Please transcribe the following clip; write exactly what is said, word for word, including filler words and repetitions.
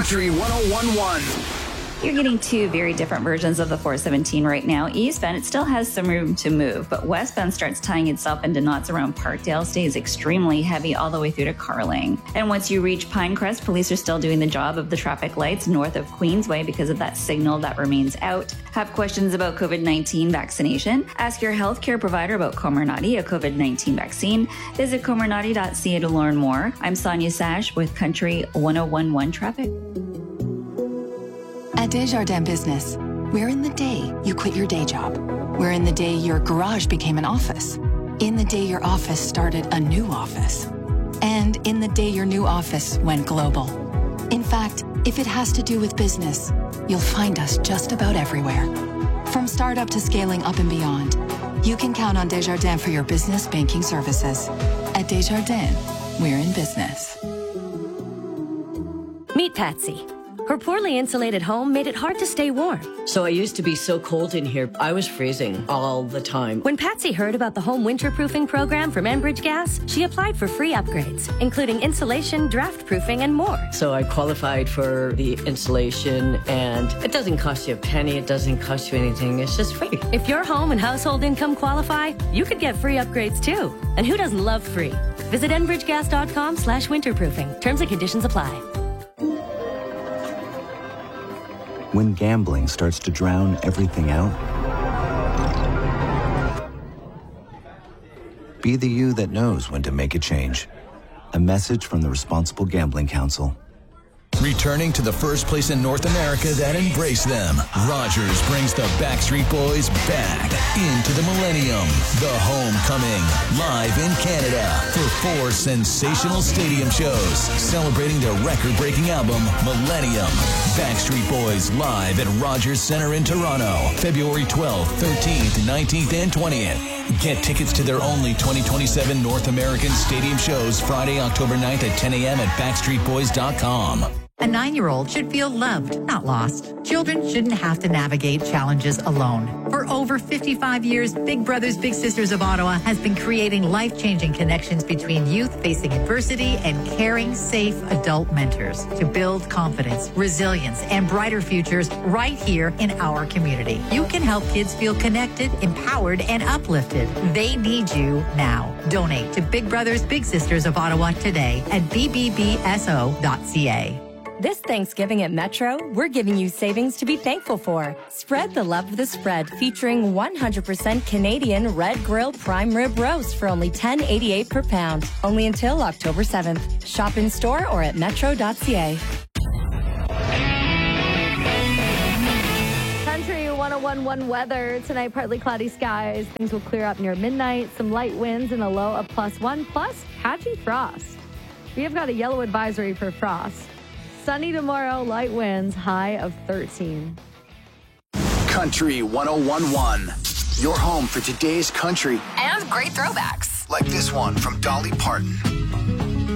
Country one oh one point one. You're getting two very different versions of the four seventeen right now. Eastbound, it still has some room to move, but westbound starts tying itself into knots around Parkdale, stays extremely heavy all the way through to Carling. And once you reach Pinecrest, police are still doing the job of the traffic lights north of Queensway because of that signal that remains out. Have questions about COVID nineteen vaccination? Ask your healthcare provider about Comirnaty, a COVID nineteen vaccine. Visit comirnaty dot c a to learn more. I'm Sonia Sash with Country one oh one point one Traffic. At Desjardins Business, we're in the day you quit your day job. We're in the day your garage became an office. In the day your office started a new office. And in the day your new office went global. In fact, if it has to do with business, you'll find us just about everywhere. From startup to scaling up and beyond, you can count on Desjardins for your business banking services. At Desjardins, we're in business. Meet Patsy. Her poorly insulated home made it hard to stay warm. So I used to be so cold in here, I was freezing all the time. When Patsy heard about the home winterproofing program from Enbridge Gas, she applied for free upgrades, including insulation, draft proofing, and more. So I qualified for the insulation, and it doesn't cost you a penny, it doesn't cost you anything, it's just free. If your home and household income qualify, you could get free upgrades too. And who doesn't love free? Visit enbridgegas.com slash winterproofing. Terms and conditions apply. When gambling starts to drown everything out, be the you that knows when to make a change. A message from the Responsible Gambling Council. Returning to the first place in North America that embraced them, Rogers brings the Backstreet Boys back into the millennium. The Homecoming, live in Canada for four sensational stadium shows celebrating their record-breaking album, Millennium. Backstreet Boys live at Rogers Centre in Toronto, February twelfth, thirteenth, nineteenth, and twentieth. Get tickets to their only twenty twenty-seven North American stadium shows Friday, October ninth at ten a.m. at backstreet boys dot com. A nine-year-old should feel loved, not lost. Children shouldn't have to navigate challenges alone. For over fifty-five years, Big Brothers Big Sisters of Ottawa has been creating life-changing connections between youth facing adversity and caring, safe adult mentors to build confidence, resilience, and brighter futures right here in our community. You can help kids feel connected, empowered, and uplifted. They need you now. Donate to Big Brothers Big Sisters of Ottawa today at b b b s o dot c a. This Thanksgiving at Metro, we're giving you savings to be thankful for. Spread the love of the spread, featuring one hundred percent Canadian Red Grill Prime Rib Roast for only ten dollars and eighty-eight cents per pound. Only until October seventh. Shop in store or at metro dot c a. Country one oh one point one weather. Tonight, partly cloudy skies. Things will clear up near midnight. Some light winds and a low of plus one, plus patchy frost. We have got a yellow advisory for frost. Sunny tomorrow, light winds, high of thirteen. Country one oh one point one. Your home for today's country. And great throwbacks. Like this one from Dolly Parton.